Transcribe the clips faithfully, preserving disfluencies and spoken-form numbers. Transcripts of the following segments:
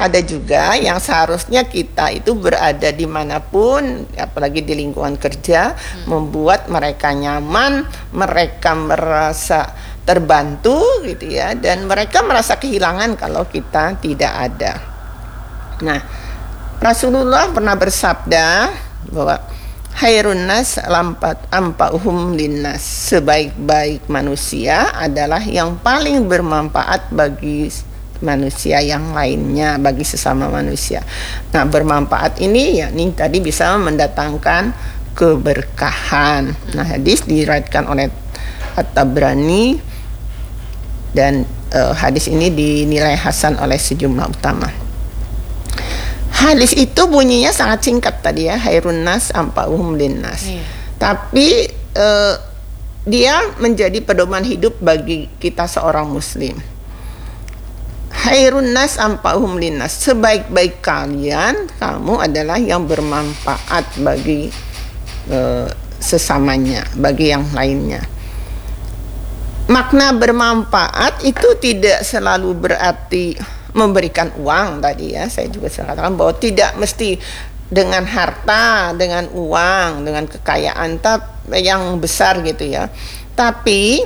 ada juga yang seharusnya kita itu berada dimanapun, apalagi di lingkungan kerja, hmm. membuat mereka nyaman, mereka merasa terbantu gitu ya, dan mereka merasa kehilangan kalau kita tidak ada. Nah, Rasulullah pernah bersabda bahwa khairun nas lampat ampauhum linnas, sebaik-baik manusia adalah yang paling bermanfaat bagi manusia yang lainnya, bagi sesama manusia. Nah, bermanfaat ini ya ini tadi bisa mendatangkan keberkahan. Nah, hadis diriwayatkan oleh At-Tabrani dan uh, hadis ini dinilai hasan oleh sejumlah ulama. Hadis itu bunyinya sangat singkat tadi ya, khairun nas ampauhum linnas. Iya. Tapi uh, dia menjadi pedoman hidup bagi kita seorang muslim. Khairun nas ampauhum linnas, sebaik-baik kalian kamu adalah yang bermanfaat bagi uh, sesamanya, bagi yang lainnya. Makna bermanfaat itu tidak selalu berarti memberikan uang tadi ya. Saya juga katakan bahwa tidak mesti dengan harta, dengan uang, dengan kekayaan yang besar gitu ya. Tapi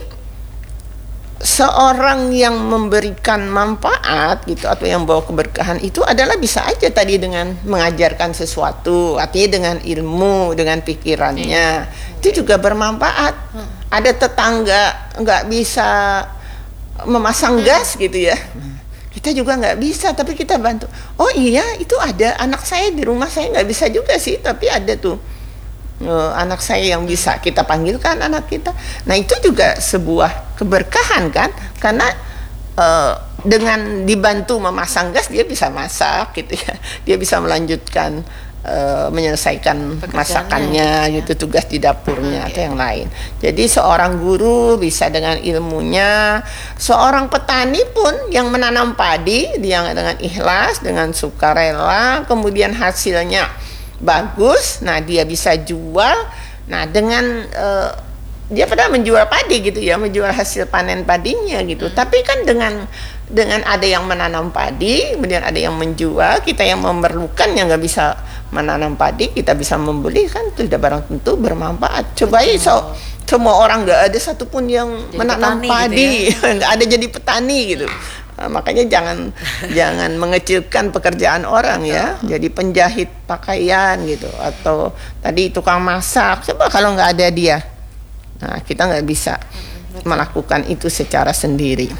seorang yang memberikan manfaat gitu atau yang bawa keberkahan itu adalah bisa aja tadi dengan mengajarkan sesuatu, artinya dengan ilmu, dengan pikirannya, hmm. itu juga bermanfaat. Hmm. Ada tetangga nggak bisa memasang gas gitu ya, kita juga nggak bisa tapi kita bantu. Oh iya, itu ada anak saya di rumah, saya nggak bisa juga sih tapi ada tuh Uh, anak saya yang bisa kita panggilkan anak kita. Nah, itu juga sebuah keberkahan kan, karena uh, dengan dibantu memasang gas dia bisa masak gitu ya, dia bisa melanjutkan uh, menyelesaikan masakannya ya, gitu, tugas di dapurnya hmm, atau ya. Yang lain. Jadi seorang guru bisa dengan ilmunya, seorang petani pun yang menanam padi dia dengan ikhlas, dengan sukarela, kemudian hasilnya bagus, nah dia bisa jual, nah dengan uh, dia pada menjual padi gitu ya, menjual hasil panen padinya gitu. Hmm. Tapi kan dengan dengan ada yang menanam padi, kemudian ada yang menjual, kita yang memerlukan yang nggak bisa menanam padi, kita bisa membeli, kan itu sudah barang tentu bermanfaat. Coba ya, so, semua orang nggak ada satupun yang jadi menanam padi, gitu ya? Nggak ada jadi petani gitu. Nah, makanya jangan jangan mengecilkan pekerjaan orang ya. Jadi penjahit pakaian gitu, atau tadi tukang masak. Coba kalau nggak ada dia, nah kita nggak bisa melakukan itu secara sendiri.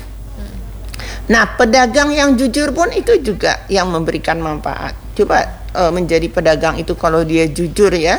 Nah, pedagang yang jujur pun itu juga yang memberikan manfaat. Coba uh, menjadi pedagang itu kalau dia jujur ya,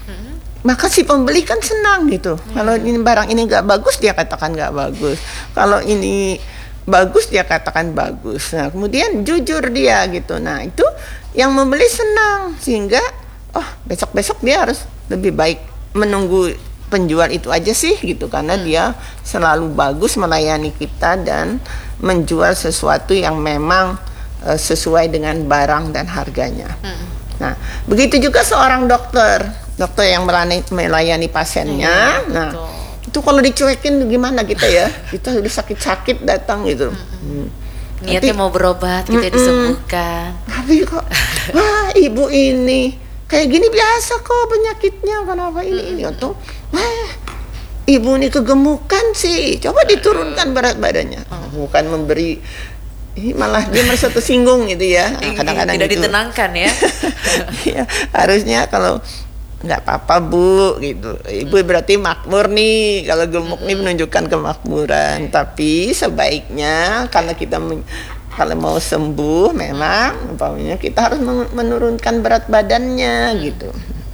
maka si pembeli kan senang gitu. Hmm. Kalau ini barang ini nggak bagus, dia katakan nggak bagus. Kalau ini bagus, dia katakan bagus. Nah, kemudian jujur dia gitu. Nah, itu yang membeli senang, sehingga oh besok-besok dia harus lebih baik menunggu penjual itu aja sih gitu, karena hmm. dia selalu bagus melayani kita dan menjual sesuatu yang memang uh, sesuai dengan barang dan harganya. Hmm. Nah, begitu juga seorang dokter, dokter yang melayani, melayani pasiennya. Hmm, nah, betul. Itu kalau dicuekin gimana kita ya? Kita udah sakit-sakit datang gitu. Hmm. Niatnya tapi, mau berobat, kita disembuhkan. Tapi kok, wah ibu ini kayak gini biasa kok penyakitnya, kenapa ini hmm. ini atau, wah ibu ini kegemukan sih, coba diturunkan berat badannya. Oh, bukan memberi, ini malah dia merasa tersinggung gitu ya. Nah, kadang-kadang tidak gitu. Ditenangkan ya. Ya, harusnya kalau nggak apa-apa bu gitu, ibu berarti makmur nih, kalau gemuk nih menunjukkan kemakmuran. Tapi sebaiknya kalau kita men- kalau mau sembuh memang umpamanya kita harus menurunkan berat badannya gitu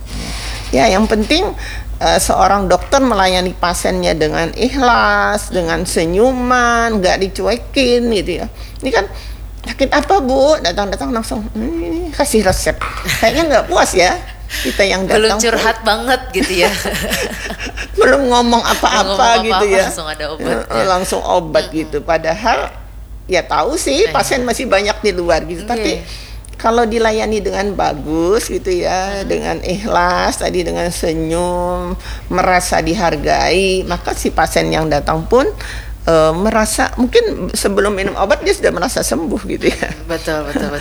ya. Yang penting uh, seorang dokter melayani pasiennya dengan ikhlas, dengan senyuman, nggak dicuekin gitu ya. Ini kan sakit apa bu, datang-datang langsung hmm, kasih resep, kayaknya nggak puas ya kita yang datang. Belum curhat pun banget gitu ya. Belum ngomong apa-apa ngomong gitu apa-apa, ya langsung ada obat ya, ya. Langsung obat hmm. gitu, padahal ya tahu sih pasien masih banyak di luar gitu. Okay. Tapi kalau dilayani dengan bagus gitu ya, hmm. dengan ikhlas tadi, dengan senyum, merasa dihargai, maka si pasien yang datang pun uh, merasa mungkin sebelum minum obat dia sudah merasa sembuh gitu ya. Betul, betul, betul.